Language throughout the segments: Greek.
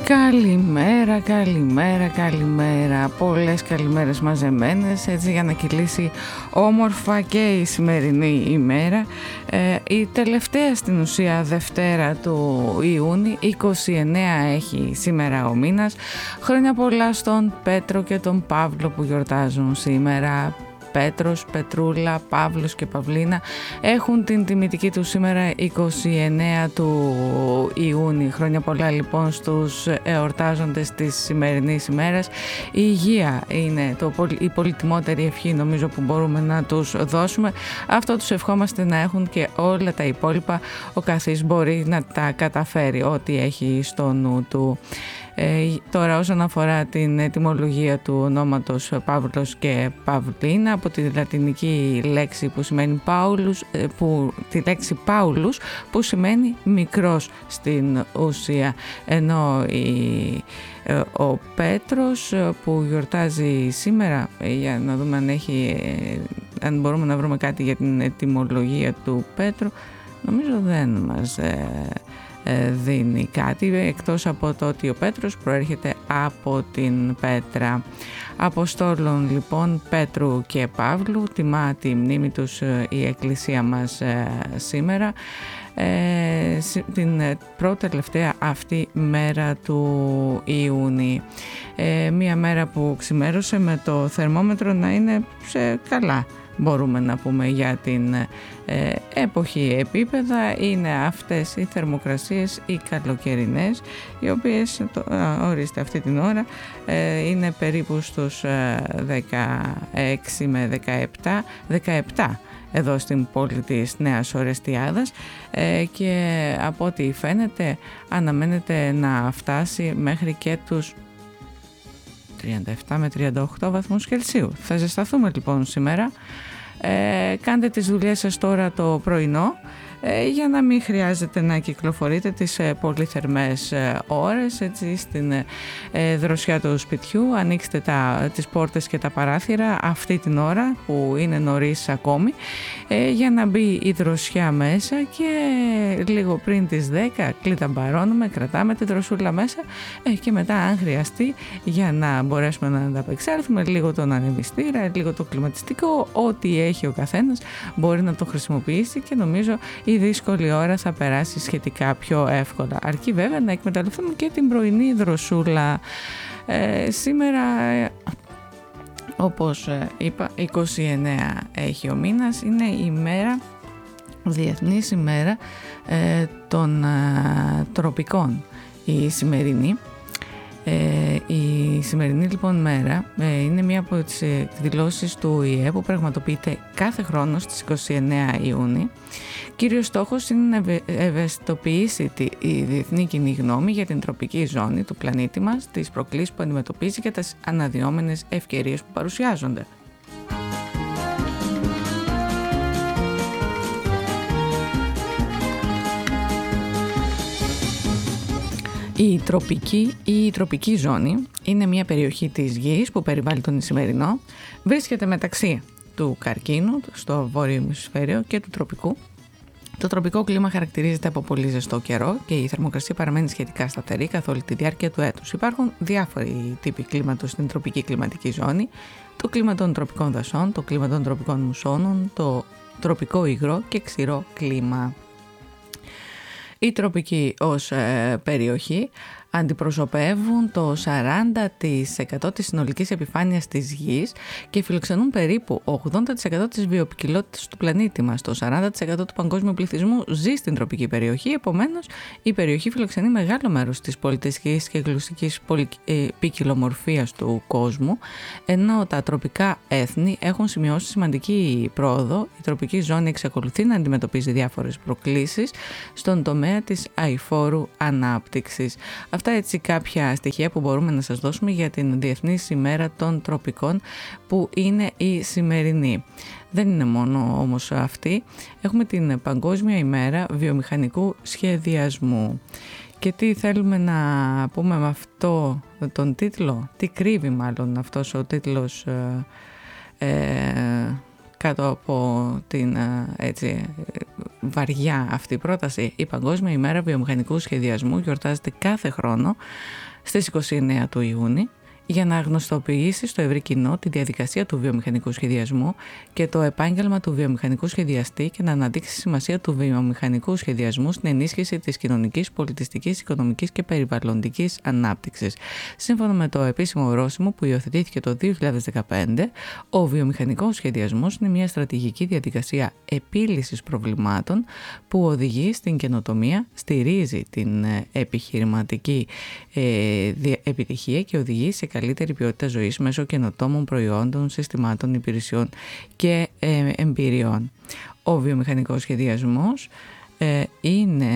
Καλημέρα, καλημέρα, καλημέρα. Πολλές καλημέρες μαζεμένες, έτσι για να κυλήσει όμορφα και η σημερινή ημέρα. Η τελευταία στην ουσία Δευτέρα του Ιούνιου, 29 έχει σήμερα ο μήνας. Χρόνια πολλά στον Πέτρο και τον Παύλο που γιορτάζουν σήμερα. Πέτρος, Πετρούλα, Παύλος και Παυλίνα έχουν την τιμητική του σήμερα 29 του Ιούνιου. Χρόνια πολλά λοιπόν στους εορτάζοντες της σημερινής ημέρας. Η υγεία είναι η πολυτιμότερη ευχή νομίζω που μπορούμε να τους δώσουμε. Αυτό τους ευχόμαστε να έχουν και όλα τα υπόλοιπα. Ο καθής μπορεί να τα καταφέρει ό,τι έχει στο νου του. Τώρα όσον αφορά την ετυμολογία του ονόματος Παύλος και Παυλίνα, από τη λατινική λέξη που σημαίνει τη λέξη Πάουλους που σημαίνει μικρός στην ουσία, ενώ ο Πέτρος που γιορτάζει σήμερα, για να δούμε αν μπορούμε να βρούμε κάτι για την ετυμολογία του Πέτρου, νομίζω δεν μας δίνει κάτι εκτός από το ότι ο Πέτρος προέρχεται από την πέτρα. Αποστόλων λοιπόν Πέτρου και Παύλου, τιμά τη μνήμη τους η Εκκλησία μας σήμερα, την πρώτη τελευταία αυτή μέρα του Ιούνιου. Μία μέρα που ξημέρωσε με το θερμόμετρο να είναι σε καλά, μπορούμε να πούμε, για την εποχή επίπεδα. Είναι αυτές οι θερμοκρασίες οι καλοκαιρινές, οι οποίες ορίστε αυτή την ώρα είναι περίπου στους 16 με 17 εδώ στην πόλη της Νέας Ορεστιάδας, και από ό,τι φαίνεται αναμένεται να φτάσει μέχρι και τους 37 με 38 βαθμούς Κελσίου. Θα ζεσταθούμε λοιπόν σήμερα. Κάντε τις δουλειές σας τώρα το πρωινό, για να μην χρειάζεται να κυκλοφορείτε τις πολύ θερμές ώρες, έτσι, στην δροσιά του σπιτιού. Ανοίξτε τις πόρτες και τα παράθυρα αυτή την ώρα που είναι νωρίς ακόμη, για να μπει η δροσιά μέσα, και λίγο πριν τις 10 κλειδαμπαρώνουμε, κρατάμε τη δροσούλα μέσα, και μετά αν χρειαστεί, για να μπορέσουμε να ανταπεξέλθουμε, λίγο τον ανεμιστήρα, λίγο το κλιματιστικό, ό,τι έχει ο καθένας μπορεί να το χρησιμοποιήσει, και νομίζω η δύσκολη ώρα θα περάσει σχετικά πιο εύκολα. Αρκεί βέβαια να εκμεταλλευτούμε και την πρωινή δροσούλα. Σήμερα, όπως είπα, 29 έχει ο μήνας, είναι η Διεθνής ημέρα των τροπικών η σημερινή. Η σημερινή λοιπόν μέρα είναι μία από τις εκδηλώσεις του ΟΗΕ που πραγματοποιείται κάθε χρόνο στις 29 Ιούνιου. Κύριος στόχος είναι να ευαισθητοποιήσει η διεθνή κοινή γνώμη για την τροπική ζώνη του πλανήτη μας, τις προκλήσεις που αντιμετωπίζει και τις αναδυόμενες ευκαιρίες που παρουσιάζονται. Η τροπική ζώνη είναι μια περιοχή της γης που περιβάλλει τον Ισημερινό. Βρίσκεται μεταξύ του καρκίνου, στο βόρειο ημισφαίριο, και του τροπικού. Το τροπικό κλίμα χαρακτηρίζεται από πολύ ζεστό καιρό και η θερμοκρασία παραμένει σχετικά σταθερή καθ' όλη τη διάρκεια του έτους. Υπάρχουν διάφοροι τύποι κλίματος στην τροπική κλιματική ζώνη: το κλίμα των τροπικών δασών, το κλίμα των τροπικών μουσώνων, το τροπικό υγρό και ξηρό κλίμα. Οι τροπικοί ως περιοχή αντιπροσωπεύουν το 40% της συνολικής επιφάνειας της γης και φιλοξενούν περίπου 80% της βιοποικιλότητας του πλανήτη μας. Το 40% του παγκόσμιου πληθυσμού ζει στην τροπική περιοχή, επομένως η περιοχή φιλοξενεί μεγάλο μέρος της πολιτιστικής και γλωσσικής ποικιλομορφίας του κόσμου, ενώ τα τροπικά έθνη έχουν σημειώσει σημαντική πρόοδο. Η τροπική ζώνη εξακολουθεί να αντιμετωπίζει διάφορες προκλήσεις στον τομέα της αειφόρου ανάπτυξης. Αυτά έτσι κάποια στοιχεία που μπορούμε να σας δώσουμε για την Διεθνής ημέρα των τροπικών, που είναι η σημερινή. Δεν είναι μόνο όμως αυτή. Έχουμε την Παγκόσμια ημέρα βιομηχανικού σχεδιασμού. Και τι θέλουμε να πούμε με αυτό τον τίτλο, τι κρύβει μάλλον αυτός ο τίτλος κάτω από την βαριά αυτή η πρόταση. Η Παγκόσμια ημέρα βιομηχανικού σχεδιασμού γιορτάζεται κάθε χρόνο στις 29 του Ιούνιου για να γνωστοποιήσει στο ευρύ κοινό τη διαδικασία του βιομηχανικού σχεδιασμού και το επάγγελμα του βιομηχανικού σχεδιαστή και να αναδείξει τη σημασία του βιομηχανικού σχεδιασμού στην ενίσχυση της κοινωνικής, πολιτιστικής, οικονομικής και περιβαλλοντικής ανάπτυξης. Σύμφωνα με το επίσημο ορόσημο που υιοθετήθηκε το 2015, ο βιομηχανικός σχεδιασμός είναι μια στρατηγική διαδικασία επίλυσης προβλημάτων που οδηγεί στην καινοτομία, στηρίζει την επιχειρηματική επιτυχία και οδηγεί σε καλύτερη ποιότητα ζωής μέσω καινοτόμων προϊόντων, συστημάτων, υπηρεσιών και εμπειριών. Ο βιομηχανικός σχεδιασμός είναι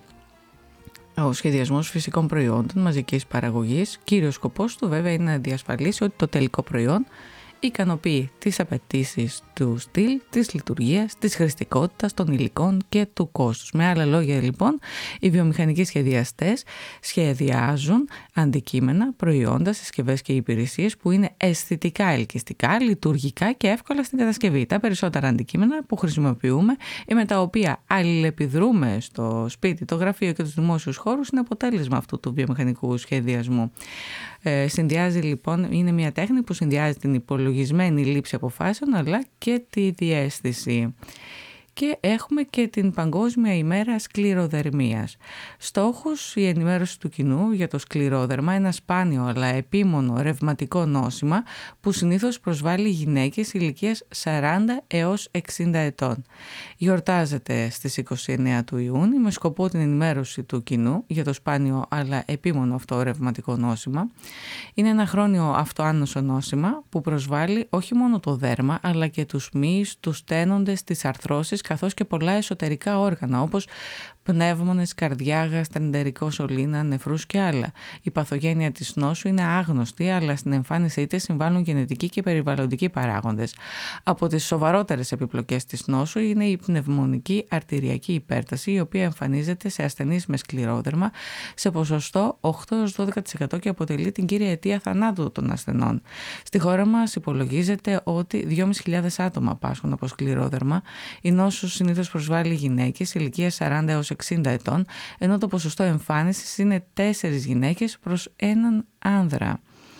ο σχεδιασμός φυσικών προϊόντων μαζικής παραγωγής. Κύριος σκοπός του βέβαια είναι να διασφαλίσει ότι το τελικό προϊόν ικανοποιεί τις απαιτήσεις του στυλ, της λειτουργίας, της χρηστικότητας, των υλικών και του κόστους. Με άλλα λόγια λοιπόν, οι βιομηχανικοί σχεδιαστές σχεδιάζουν αντικείμενα, προϊόντα, συσκευές και υπηρεσίες που είναι αισθητικά ελκυστικά, λειτουργικά και εύκολα στην κατασκευή. Τα περισσότερα αντικείμενα που χρησιμοποιούμε ή με τα οποία αλληλεπιδρούμε στο σπίτι, το γραφείο και τους δημόσιους χώρους είναι αποτέλεσμα αυτού του βιομηχανικού σχεδιασμού. Συνδυάζει λοιπόν, είναι μια τέχνη που συνδυάζει την υπολογισμένη λήψη αποφάσεων αλλά και τη διαίσθηση. Και έχουμε και την Παγκόσμια ημέρα σκληροδερμίας. Στόχος η ενημέρωση του κοινού για το σκληρόδερμα, ένα σπάνιο αλλά επίμονο ρευματικό νόσημα που συνήθως προσβάλλει γυναίκες ηλικίας 40 έως 60 ετών. Γιορτάζεται στις 29 του Ιούνιου με σκοπό την ενημέρωση του κοινού για το σπάνιο αλλά επίμονο αυτό ρευματικό νόσημα. Είναι ένα χρόνιο αυτοάνωσο νόσημα που προσβάλλει όχι μόνο το δέρμα αλλά και τους μυς, τους στένοντες, τις αρθρώσεις καθώς και πολλά εσωτερικά όργανα όπως πνεύμονες, καρδιά, γαστρεντερικό σωλήνα, νεφρούς και άλλα. Η παθογένεια της νόσου είναι άγνωστη, αλλά στην εμφάνισή της συμβάλλουν γενετικοί και περιβαλλοντικοί παράγοντες. Από τις σοβαρότερες επιπλοκές της νόσου είναι η πνευμονική αρτηριακή υπέρταση, η οποία εμφανίζεται σε ασθενείς με σκληρόδερμα σε ποσοστό 8-12% και αποτελεί την κύρια αιτία θανάτου των ασθενών. Στη χώρα μας υπολογίζεται ότι 2.500 άτομα πάσχουν από σκληρόδερμα. Η νόσος συνήθως προσβάλλει γυναίκες ηλικίας 40 έως 60 ετών, ενώ το ποσοστό εμφάνισης είναι 4 γυναίκες προς έναν άνδρα.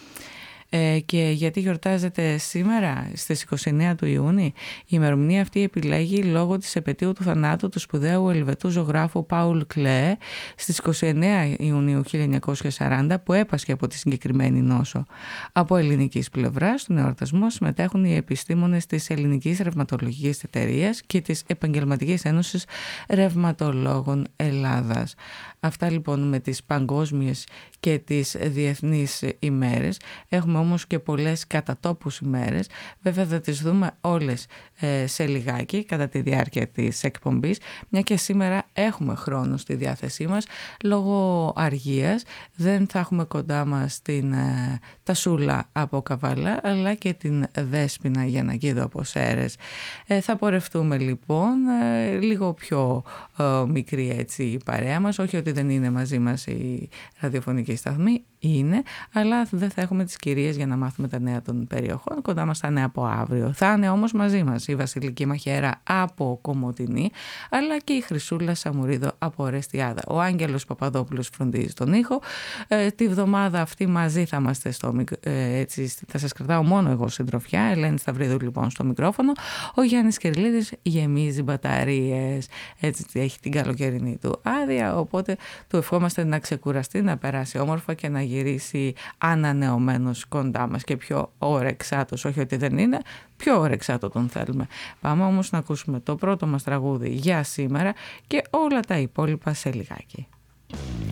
Και γιατί γιορτάζεται σήμερα στις 29 του Ιούνιου? Η ημερομηνία αυτή επιλέγει λόγω της επετείου του θανάτου του σπουδαίου Ελβετού ζωγράφου Πάουλ Κλέ στις 29 Ιουνίου 1940 που έπασχε από τη συγκεκριμένη νόσο. Από ελληνικής πλευράς στον εορτασμό συμμετέχουν οι επιστήμονες της Ελληνικής Ρευματολογικής Εταιρείας και της Επαγγελματικής Ένωσης Ρευματολόγων Ελλάδας. Αυτά λοιπόν με τις παγκόσμιες και τις διεθνείς ημέρες. Έχουμε όμως και πολλές κατατόπους ημέρες. Βέβαια θα τις δούμε όλες σε λιγάκι κατά τη διάρκεια της εκπομπής, μια και σήμερα έχουμε χρόνο στη διάθεσή μας. Λόγω αργίας δεν θα έχουμε κοντά μας την Τασούλα από Καβάλα αλλά και την Δέσποινα Γιαννακίδου από Σέρρες. Θα πορευτούμε λοιπόν λίγο πιο μικρή έτσι η παρέα μας, όχι ότι δεν είναι μαζί μας η ραδιοφωνική σταθμή, είναι, αλλά δεν θα έχουμε τις κυρίες για να μάθουμε τα νέα των περιοχών. Κοντά μας θα είναι από αύριο. Θα είναι όμως μαζί μας η Βασιλική Μαχαίρα από Κομοτηνή, αλλά και η Χρυσούλα Σαμουρίδο από Ορεστιάδα. Ο Άγγελος Παπαδόπουλος φροντίζει τον ήχο. Τη βδομάδα αυτή μαζί θα είμαστε έτσι, θα σας κρατάω μόνο εγώ συντροφιά. Ελένη Σταυρίδου λοιπόν στο μικρόφωνο. Ο Γιάννης Κερλίδης γεμίζει μπαταρίες. Έτσι έχει την καλοκαιρινή του άδεια, οπότε του ευχόμαστε να ξεκουραστεί, να περάσει όμορφα και να γυρίσει ανανεωμένος κοντά μας και πιο όρεξάτος, όχι ότι δεν είναι, πιο όρεξάτο τον θέλουμε. Πάμε όμως να ακούσουμε το πρώτο μας τραγούδι για σήμερα και όλα τα υπόλοιπα σε λιγάκι.